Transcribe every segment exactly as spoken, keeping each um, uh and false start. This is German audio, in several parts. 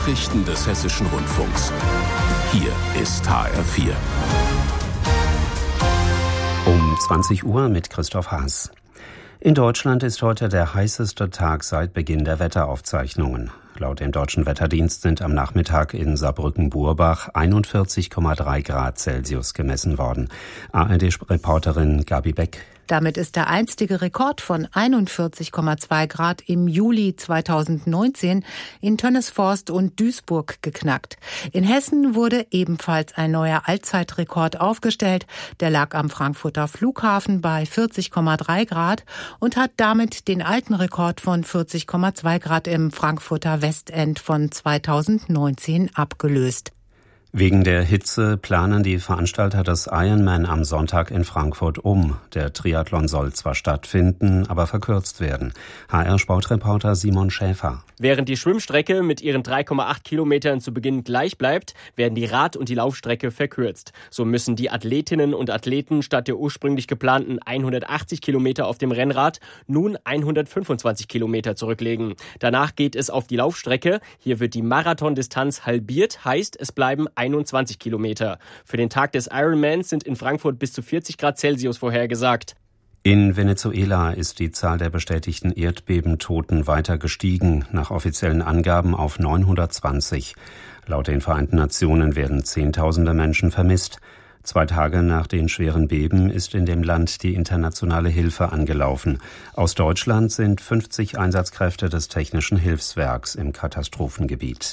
Nachrichten des Hessischen Rundfunks. Hier ist H R vier. Um zwanzig Uhr mit Christoph Haas. In Deutschland ist heute der heißeste Tag seit Beginn der Wetteraufzeichnungen. Laut dem Deutschen Wetterdienst sind am Nachmittag in Saarbrücken-Burbach einundvierzig Komma drei Grad Celsius gemessen worden. A R D-Reporterin Gabi Beck. Damit ist der einstige Rekord von einundvierzig Komma zwei Grad im Juli zweitausendneunzehn in Tönnesforst und Duisburg geknackt. In Hessen wurde ebenfalls ein neuer Allzeitrekord aufgestellt. Der lag am Frankfurter Flughafen bei vierzig Komma drei Grad und hat damit den alten Rekord von vierzig Komma zwei Grad im Frankfurter Westend von zweitausendneunzehn abgelöst. Wegen der Hitze planen die Veranstalter des Ironman am Sonntag in Frankfurt um. Der Triathlon soll zwar stattfinden, aber verkürzt werden. H R-Sportreporter Simon Schäfer. Während die Schwimmstrecke mit ihren drei Komma acht Kilometern zu Beginn gleich bleibt, werden die Rad- und die Laufstrecke verkürzt. So müssen die Athletinnen und Athleten statt der ursprünglich geplanten hundertachtzig Kilometer auf dem Rennrad nun hundertfünfundzwanzig Kilometer zurücklegen. Danach geht es auf die Laufstrecke. Hier wird die Marathondistanz halbiert, heißt es bleiben einundzwanzig Kilometer. Für den Tag des Ironmans sind in Frankfurt bis zu vierzig Grad Celsius vorhergesagt. In Venezuela ist die Zahl der bestätigten Erdbebentoten weiter gestiegen, nach offiziellen Angaben auf neunhundertzwanzig. Laut den Vereinten Nationen werden Zehntausende Menschen vermisst. Zwei Tage nach den schweren Beben ist in dem Land die internationale Hilfe angelaufen. Aus Deutschland sind fünfzig Einsatzkräfte des Technischen Hilfswerks im Katastrophengebiet.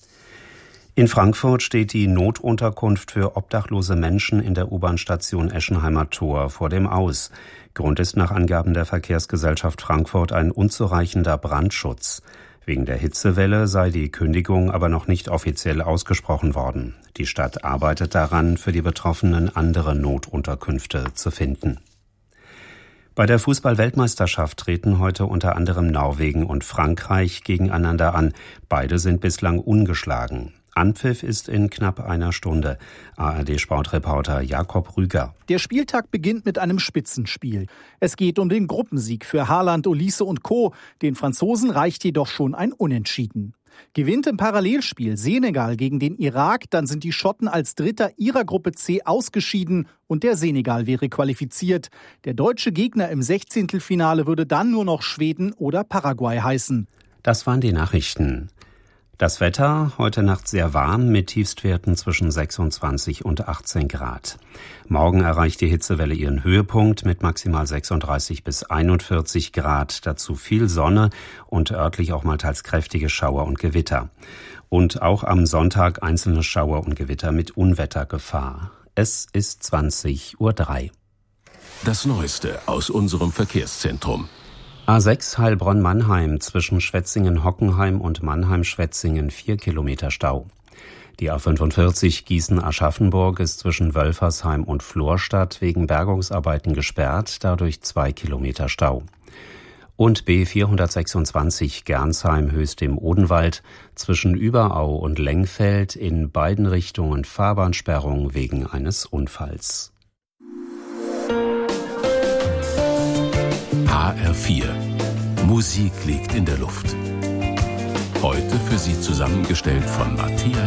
In Frankfurt steht die Notunterkunft für obdachlose Menschen in der U-Bahn-Station Eschenheimer Tor vor dem Aus. Grund ist nach Angaben der Verkehrsgesellschaft Frankfurt ein unzureichender Brandschutz. Wegen der Hitzewelle sei die Kündigung aber noch nicht offiziell ausgesprochen worden. Die Stadt arbeitet daran, für die Betroffenen andere Notunterkünfte zu finden. Bei der Fußball-Weltmeisterschaft treten heute unter anderem Norwegen und Frankreich gegeneinander an. Beide sind bislang ungeschlagen. Anpfiff ist in knapp einer Stunde. A R D-Sportreporter Jakob Rüger. Der Spieltag beginnt mit einem Spitzenspiel. Es geht um den Gruppensieg für Haaland, Olise und Co. Den Franzosen reicht jedoch schon ein Unentschieden. Gewinnt im Parallelspiel Senegal gegen den Irak, dann sind die Schotten als Dritter ihrer Gruppe C ausgeschieden und der Senegal wäre qualifiziert. Der deutsche Gegner im Sechzehntelfinale würde dann nur noch Schweden oder Paraguay heißen. Das waren die Nachrichten. Das Wetter, heute Nacht sehr warm mit Tiefstwerten zwischen sechsundzwanzig und achtzehn Grad. Morgen erreicht die Hitzewelle ihren Höhepunkt mit maximal sechsunddreißig bis einundvierzig Grad. Dazu viel Sonne und örtlich auch mal teils kräftige Schauer und Gewitter. Und auch am Sonntag einzelne Schauer und Gewitter mit Unwettergefahr. Es ist zwanzig Uhr drei. Das Neueste aus unserem Verkehrszentrum. A sechs Heilbronn-Mannheim zwischen Schwetzingen-Hockenheim und Mannheim-Schwetzingen vier Kilometer Stau. Die A fünfundvierzig Gießen-Aschaffenburg ist zwischen Wölfersheim und Florstadt wegen Bergungsarbeiten gesperrt, dadurch zwei Kilometer Stau. Und B vierhundertsechsundzwanzig Gernsheim-Höchst im Odenwald zwischen Überau und Lengfeld in beiden Richtungen Fahrbahnsperrung wegen eines Unfalls. H R vier. Musik liegt in der Luft. Heute für Sie zusammengestellt von Matthias